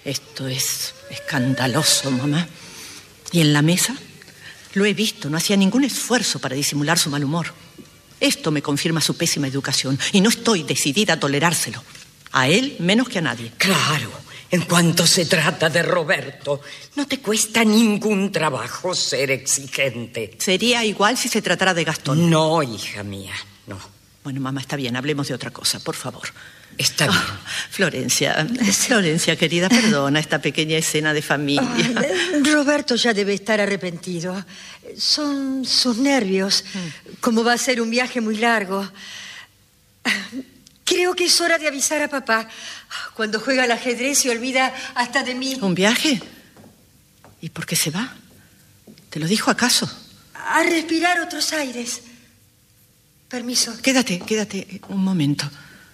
Esto es escandaloso, mamá. ¿Y en la mesa? Lo he visto, no hacía ningún esfuerzo para disimular su mal humor. Esto me confirma su pésima educación y no estoy decidida a tolerárselo. A él menos que a nadie. Claro, en cuanto se trata de Roberto, no te cuesta ningún trabajo ser exigente. Sería igual si se tratara de Gastón. No, hija mía, no. Bueno, mamá, está bien, hablemos de otra cosa, por favor. Está bien. Florencia, querida, perdona esta pequeña escena de familia. Roberto ya debe estar arrepentido. Son sus nervios. Como va a ser un viaje muy largo. Creo que es hora de avisar a papá. Cuando juega al ajedrez se olvida hasta de mí. ¿Un viaje? ¿Y por qué se va? ¿Te lo dijo acaso? A respirar otros aires. Permiso. Quédate un momento.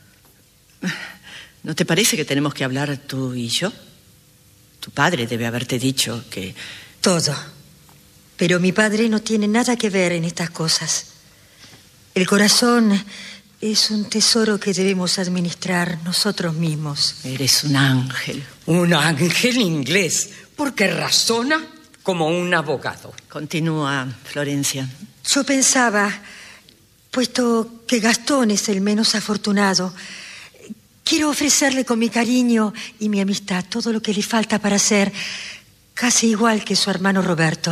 ¿No te parece que tenemos que hablar tú y yo? Tu padre debe haberte dicho que... Todo. Pero mi padre no tiene nada que ver en estas cosas. El corazón es un tesoro que debemos administrar nosotros mismos. Eres un ángel. Un ángel inglés, porque razona como un abogado. Continúa, Florencia. Yo pensaba, puesto que Gastón es el menos afortunado, quiero ofrecerle con mi cariño y mi amistad todo lo que le falta para ser casi igual que su hermano Roberto.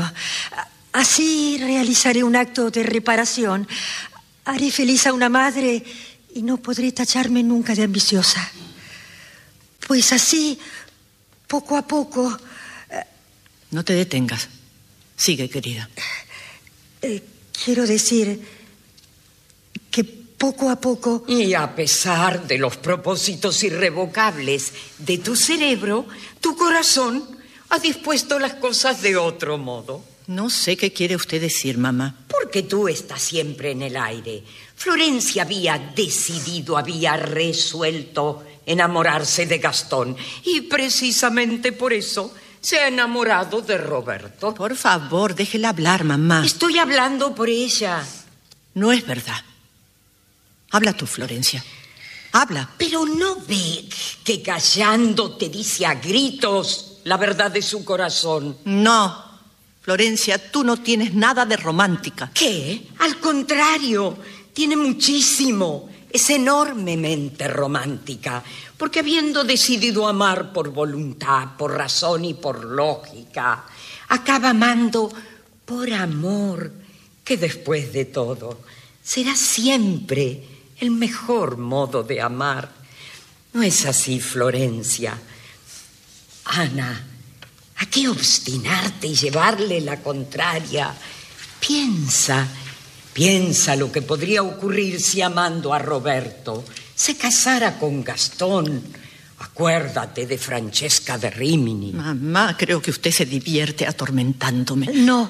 Así realizaré un acto de reparación. Haré feliz a una madre y no podré tacharme nunca de ambiciosa. Pues así, poco a poco... No te detengas. Sigue, querida. Quiero decir que poco a poco... Y a pesar de los propósitos irrevocables de tu cerebro, tu corazón ha dispuesto las cosas de otro modo. No sé qué quiere usted decir, mamá. Porque tú estás siempre en el aire. Florencia había decidido, había resuelto enamorarse de Gastón. Y precisamente por eso se ha enamorado de Roberto. Por favor, déjela hablar, mamá. Estoy hablando por ella. No es verdad. Habla tú, Florencia. Habla. Pero no ve que callando te dice a gritos la verdad de su corazón. No. Florencia, tú no tienes nada de romántica. ¿Qué? Al contrario, tiene muchísimo. Es enormemente romántica. Porque habiendo decidido amar por voluntad, por razón y por lógica, acaba amando por amor, que después de todo será siempre el mejor modo de amar. ¿No es así, Florencia? Ana, ¿a qué obstinarte y llevarle la contraria? Piensa lo que podría ocurrir si, amando a Roberto, se casara con Gastón. Acuérdate de Francesca de Rimini. Mamá, creo que usted se divierte atormentándome. No.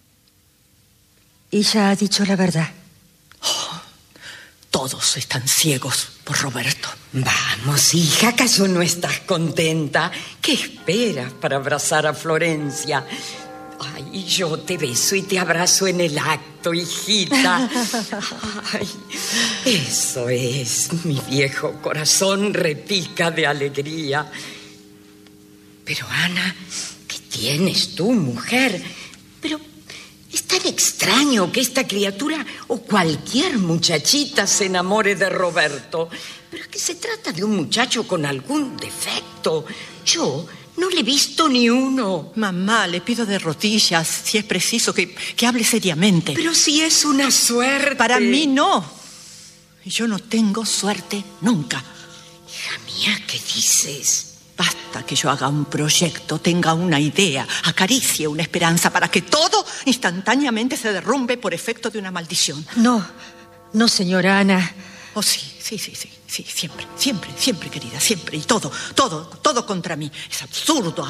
Ella ha dicho la verdad. Oh, todos están ciegos por Roberto. Vamos, hija, ¿acaso no estás contenta? ¿Qué esperas para abrazar a Florencia? Ay, yo te beso y te abrazo en el acto, hijita. Ay, eso es, mi viejo corazón repica de alegría. Pero, Ana, ¿qué tienes tú, mujer? Pero es tan extraño que esta criatura o cualquier muchachita se enamore de Roberto. Pero es que se trata de un muchacho con algún defecto. Yo no le he visto ni uno. Mamá, le pido de rodillas, si es preciso, que hable seriamente. Pero si es una suerte. Para mí no. Yo no tengo suerte nunca. Hija mía, ¿qué dices? Basta que yo haga un proyecto, tenga una idea, acaricie una esperanza para que todo instantáneamente se derrumbe por efecto de una maldición. No, señora Ana. Oh, sí, siempre, querida, siempre. Y todo contra mí. Es absurdo.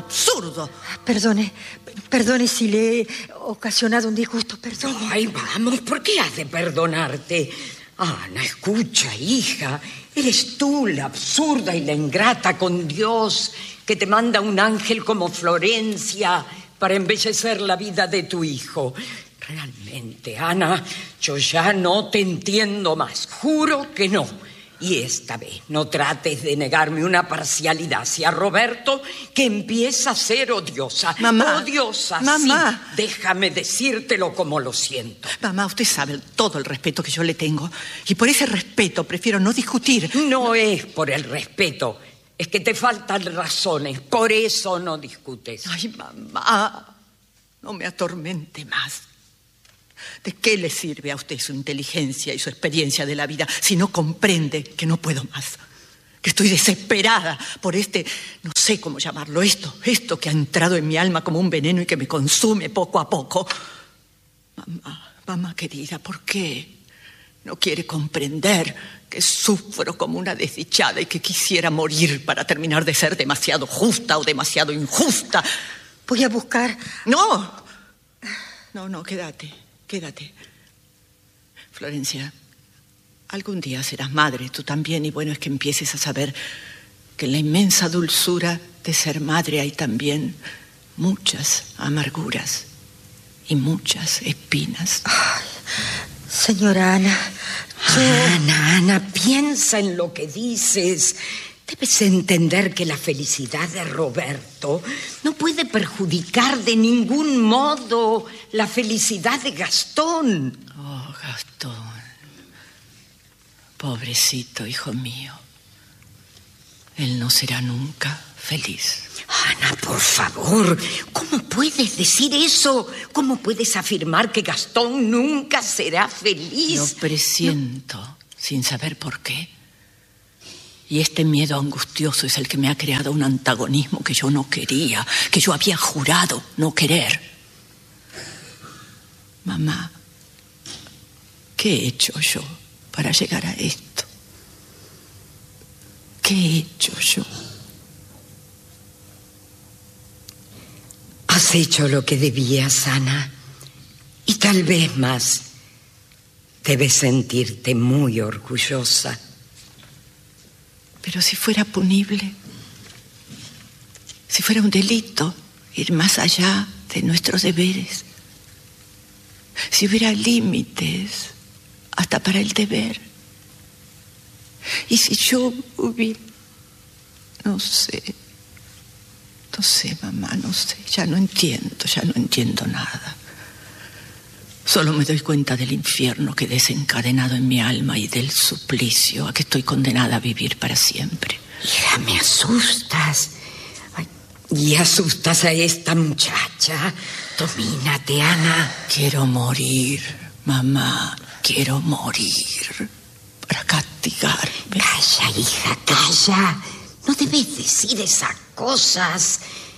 Perdone si le he ocasionado un disgusto, perdone. Ay, vamos, ¿por qué has de perdonarte? Ana, escucha, hija. Eres tú la absurda y la ingrata con Dios, que te manda un ángel como Florencia para embellecer la vida de tu hijo. Realmente, Ana, yo ya no te entiendo más. Juro que no. Y esta vez no trates de negarme una parcialidad hacia Roberto, que empieza a ser odiosa. Mamá. Odiosa, Mamá. sí. Déjame decírtelo como lo siento. Mamá, usted sabe todo el respeto que yo le tengo. Y por ese respeto prefiero no discutir. No es por el respeto. Es que te faltan razones. Por eso no discutes. Ay, mamá, no me atormente más. ¿De qué le sirve a usted su inteligencia y su experiencia de la vida si no comprende que no puedo más? Que estoy desesperada por no sé cómo llamarlo, esto que ha entrado en mi alma como un veneno y que me consume poco a poco. Mamá querida, ¿por qué no quiere comprender que sufro como una desdichada y que quisiera morir para terminar de ser demasiado justa o demasiado injusta? Voy a buscar... No, quédate. Florencia, algún día serás madre, tú también, y bueno es que empieces a saber que en la inmensa dulzura de ser madre hay también muchas amarguras y muchas espinas. Ay, señora Ana, Ana, piensa en lo que dices. Debes entender que la felicidad de Roberto no puede perjudicar de ningún modo la felicidad de Gastón. Oh, Gastón. Pobrecito hijo mío. Él no será nunca feliz. Ana, por favor, ¿cómo puedes decir eso? ¿Cómo puedes afirmar que Gastón nunca será feliz? Lo presiento, sin saber por qué. Y este miedo angustioso es el que me ha creado un antagonismo que yo no quería, que yo había jurado no querer. Mamá, ¿qué he hecho yo para llegar a esto? ¿Qué he hecho yo? Has hecho lo que debías, Ana. Y tal vez más. Debes sentirte muy orgullosa. Pero si fuera punible, si fuera un delito ir más allá de nuestros deberes, si hubiera límites hasta para el deber, y si yo hubiera... No sé, mamá, no sé, ya no entiendo nada. Solo me doy cuenta del infierno que he desencadenado en mi alma y del suplicio a que estoy condenada a vivir para siempre. Hija, me asustas. Ay, y asustas a esta muchacha. Domínate, Ana. Quiero morir, mamá, quiero morir para castigarme. Calla, hija, calla. No debes decir esas cosas.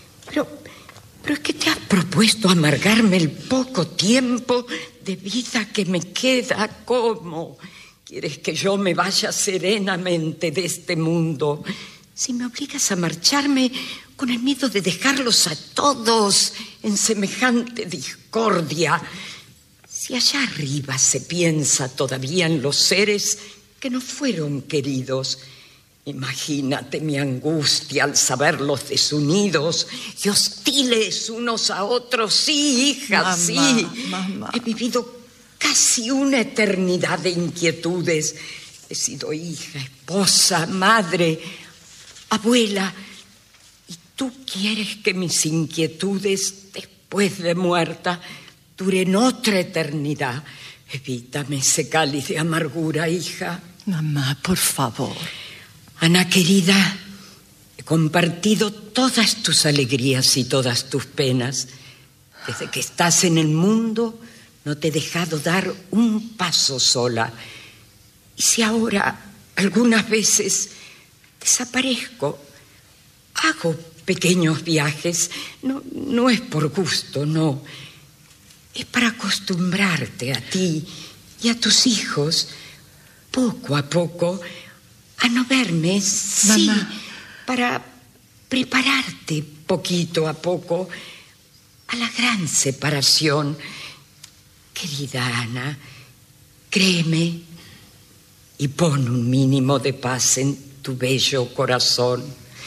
Pero es que te has propuesto amargarme el poco tiempo de vida que me queda. ¿Cómo quieres que yo me vaya serenamente de este mundo si me obligas a marcharme con el miedo de dejarlos a todos en semejante discordia? Si allá arriba se piensa todavía en los seres que no fueron queridos, imagínate mi angustia al saberlos desunidos y hostiles unos a otros. Sí, hija, mamá, sí. Mamá. He vivido casi una eternidad de inquietudes. He sido hija, esposa, madre, abuela. Y tú quieres que mis inquietudes, después de muerta, duren otra eternidad. Evítame ese cáliz de amargura, hija. Mamá, por favor. Ana querida, he compartido todas tus alegrías y todas tus penas. Desde que estás en el mundo no te he dejado dar un paso sola. Y si ahora algunas veces desaparezco, hago pequeños viajes, no es por gusto, no. Es para acostumbrarte a ti y a tus hijos, poco a poco, a no verme, sí, mamá, para prepararte poquito a poco a la gran separación. Querida Ana, créeme y pon un mínimo de paz en tu bello corazón.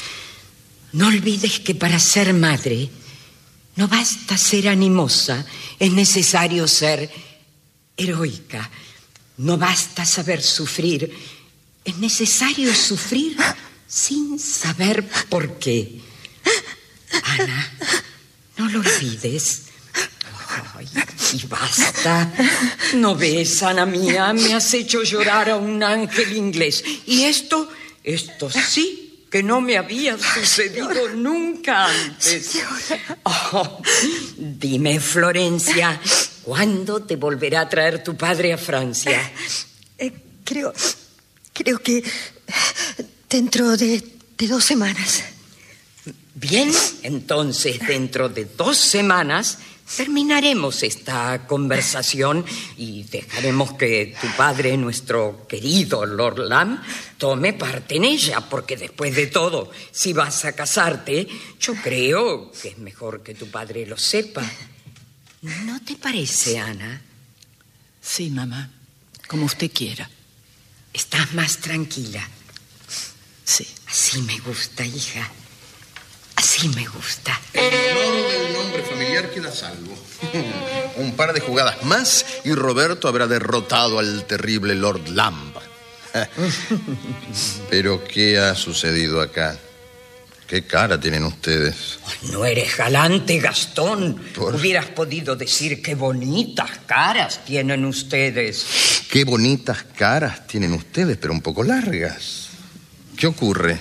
No olvides que para ser madre no basta ser animosa, es necesario ser heroica. No basta saber sufrir, Es necesario sufrir sin saber por qué. Ana, no lo olvides. Ay, y basta. ¿No ves, Ana mía? Me has hecho llorar a un ángel inglés. Y esto sí que no me había sucedido nunca antes. Oh, dime, Florencia, ¿cuándo te volverá a traer tu padre a Francia? Creo que dentro de 2 semanas. Bien, entonces dentro de 2 semanas terminaremos esta conversación y dejaremos que tu padre, nuestro querido Lord Lamb, tome parte en ella, porque después de todo, si vas a casarte, yo creo que es mejor que tu padre lo sepa. ¿No te parece, Ana? Sí, mamá, como usted quiera. ¿Estás más tranquila? Sí. Así me gusta, hija. Así me gusta. El honor del nombre familiar queda a salvo. Un par de jugadas más y Roberto habrá derrotado al terrible Lord Lamb. Pero, ¿qué ha sucedido acá? ¿Qué cara tienen ustedes? No eres galante, Gastón. Hubieras podido decir qué bonitas caras tienen ustedes. Qué bonitas caras tienen ustedes, pero un poco largas. ¿Qué ocurre?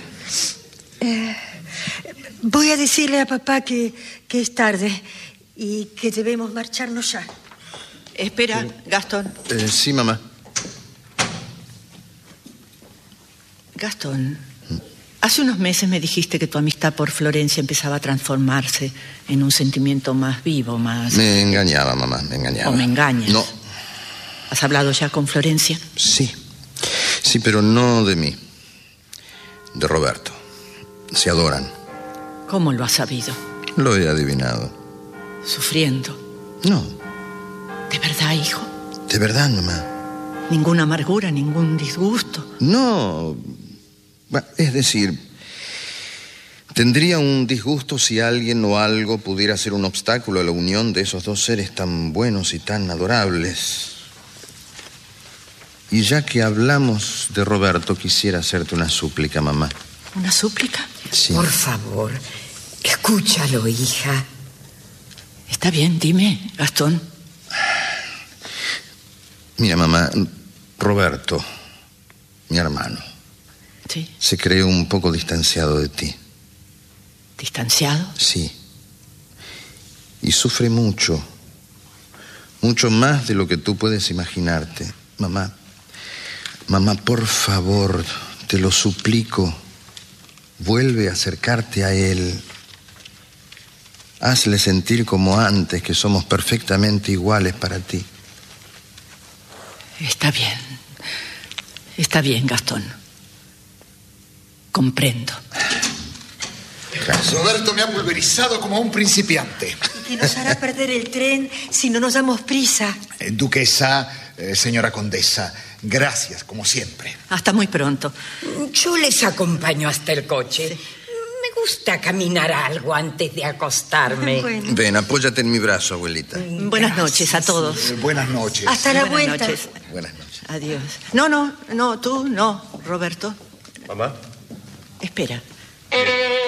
Voy a decirle a papá que es tarde y que debemos marcharnos ya. Espera, Gastón. Sí, mamá. Gastón, hace unos meses me dijiste que tu amistad por Florencia empezaba a transformarse en un sentimiento más vivo, más... Me engañaba, mamá, me engañaba. ¿O me engañas? No. ¿Has hablado ya con Florencia? Sí, pero no de mí. De Roberto. Se adoran. ¿Cómo lo has sabido? Lo he adivinado. ¿Sufriendo? No. ¿De verdad, hijo? De verdad, mamá. ¿Ninguna amargura, ningún disgusto? No. Es decir, tendría un disgusto si alguien o algo pudiera ser un obstáculo a la unión de esos dos seres tan buenos y tan adorables. Y ya que hablamos de Roberto, quisiera hacerte una súplica, mamá. ¿Una súplica? Sí. Por favor, escúchalo, hija. Está bien, dime, Gastón. Mira, mamá, Roberto, mi hermano, Sí. se cree un poco distanciado de ti. ¿Distanciado? Sí. Y sufre mucho. Mucho más de lo que tú puedes imaginarte. Mamá, por favor, te lo suplico. Vuelve a acercarte a él. Hazle sentir como antes que somos perfectamente iguales para ti. Está bien. Está bien, Gastón. Comprendo. Roberto me ha pulverizado como a un principiante. Y que nos hará perder el tren si no nos damos prisa. Duquesa, señora condesa, gracias, como siempre. Hasta muy pronto. Yo les acompaño hasta el coche. Me gusta caminar algo antes de acostarme. Bueno. Ven, apóyate en mi brazo, abuelita. Buenas noches a todos. Buenas noches. Hasta la Buenas vuelta. noches. Buenas noches. Adiós. No, tú no, Roberto. ¿Mamá? Espera.